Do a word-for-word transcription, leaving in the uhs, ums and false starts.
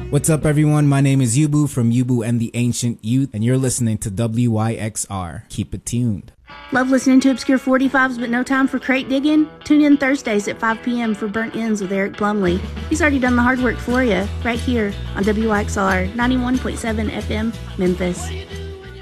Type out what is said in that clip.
What's up, everyone? My name is Yubu from Yubu and the Ancient Youth, and you're listening to W Y X R. Keep it tuned. Love listening to Obscure forty-fives but no time for crate digging? Tune in Thursdays at five p.m. for Burnt Ends with Eric Plumley. He's already done the hard work for you, right here on W Y X R ninety-one point seven F M, Memphis.